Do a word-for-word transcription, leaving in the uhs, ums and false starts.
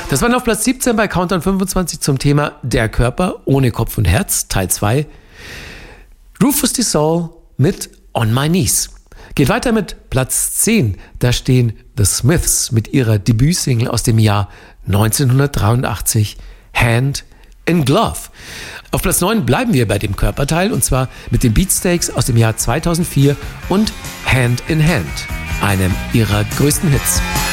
Das war auf Platz siebzehn bei Countdown fünfundzwanzig zum Thema Der Körper ohne Kopf und Herz, Teil zwei. Rufus D. Soul mit On My Knees. Geht weiter mit Platz zehn. Da stehen The Smiths mit ihrer Debütsingle aus dem Jahr neunzehnhundertdreiundachtzig, Hand in Glove. Auf Platz neun bleiben wir bei dem Körperteil und zwar mit den Beatsteaks aus dem Jahr zweitausendvier und Hand in Hand, einem ihrer größten Hits.